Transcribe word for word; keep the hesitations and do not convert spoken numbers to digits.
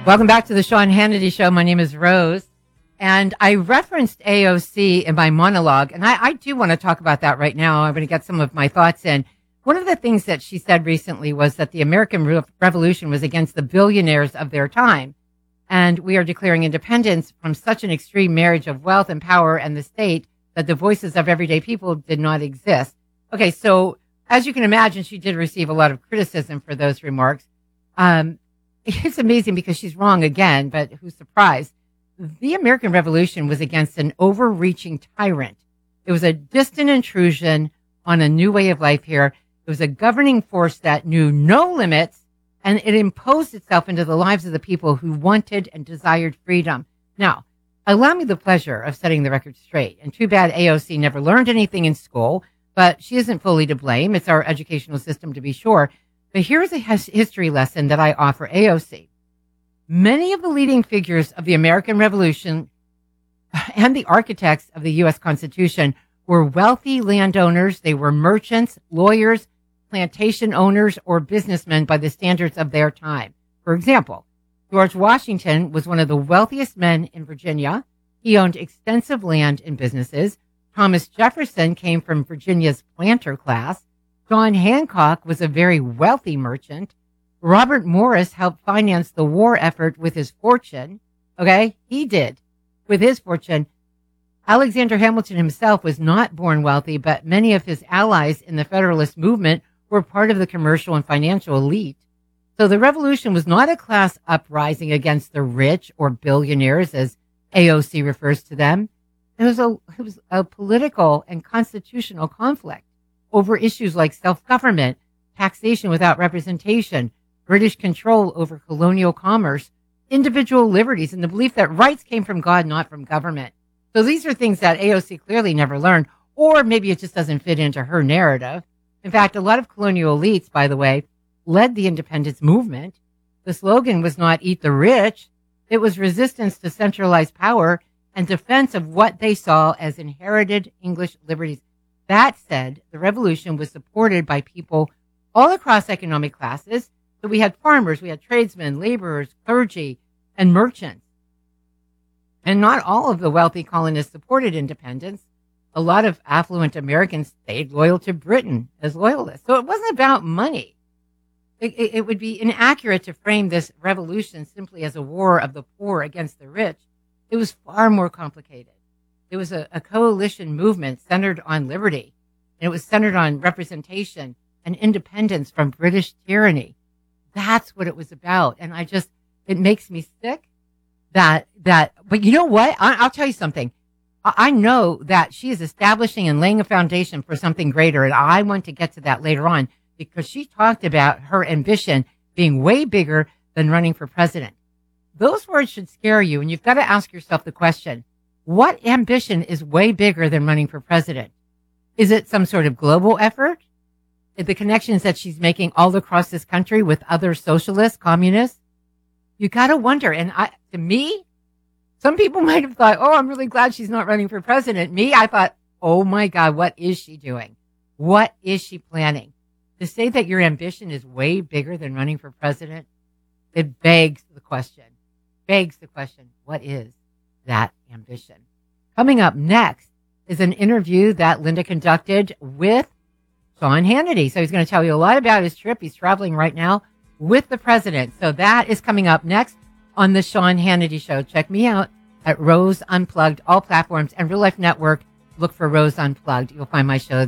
Welcome back to the Sean Hannity Show. My name is Rose, and I referenced A O C in my monologue, and I, I do want to talk about that right now. I'm going to get some of my thoughts in. One of the things that she said recently was that the American Re- Revolution was against the billionaires of their time, and we are declaring independence from such an extreme marriage of wealth and power and the state that the voices of everyday people did not exist. Okay, so as you can imagine, she did receive a lot of criticism for those remarks. Um, It's amazing because she's wrong again, but who's surprised? The American Revolution was against an overreaching tyrant. It was a distant intrusion on a new way of life here. It was a governing force that knew no limits, and it imposed itself into the lives of the people who wanted and desired freedom. Now, allow me the pleasure of setting the record straight. And too bad A O C never learned anything in school, but she isn't fully to blame. It's our educational system, to be sure. But here's a his- history lesson that I offer A O C. Many of the leading figures of the American Revolution and the architects of the U S Constitution were wealthy landowners. They were merchants, lawyers, plantation owners, or businessmen by the standards of their time. For example, George Washington was one of the wealthiest men in Virginia. He owned extensive land and businesses. Thomas Jefferson came from Virginia's planter class. John Hancock was a very wealthy merchant. Robert Morris helped finance the war effort with his fortune. Okay, he did with his fortune. Alexander Hamilton himself was not born wealthy, but many of his allies in the Federalist movement were part of the commercial and financial elite. So the revolution was not a class uprising against the rich or billionaires, as A O C refers to them. It was a, it was a political and constitutional conflict over issues like self-government, taxation without representation, British control over colonial commerce, individual liberties, and the belief that rights came from God, not from government. So these are things that A O C clearly never learned, or maybe it just doesn't fit into her narrative. In fact, a lot of colonial elites, by the way, led the independence movement. The slogan was not eat the rich. It was resistance to centralized power and defense of what they saw as inherited English liberties. That said, the revolution was supported by people all across economic classes. So we had farmers, we had tradesmen, laborers, clergy, and merchants. And not all of the wealthy colonists supported independence. A lot of affluent Americans stayed loyal to Britain as loyalists. So it wasn't about money. It, it, it would be inaccurate to frame this revolution simply as a war of the poor against the rich. It was far more complicated. It was a, a coalition movement centered on liberty, and it was centered on representation and independence from British tyranny. That's what it was about. And I just, it makes me sick that, that, but you know what? I, I'll tell you something. I, I know that she is establishing and laying a foundation for something greater. And I want to get to that later on because she talked about her ambition being way bigger than running for president. Those words should scare you. And you've got to ask yourself the question, what ambition is way bigger than running for president? Is it some sort of global effort? The connections that she's making all across this country with other socialists, communists? You got to wonder. And I, to me, some people might have thought, oh, I'm really glad she's not running for president. Me, I thought, oh my God, what is she doing? What is she planning? To say that your ambition is way bigger than running for president, it begs the question, begs the question, what is that ambition? Coming up next is an interview that Linda conducted with Sean Hannity. So he's going to tell you a lot about his trip. He's traveling right now with the president. So that is coming up next on the Sean Hannity Show. Check me out at Rose Unplugged, all platforms, and Real Life Network. Look for Rose Unplugged. You'll find my show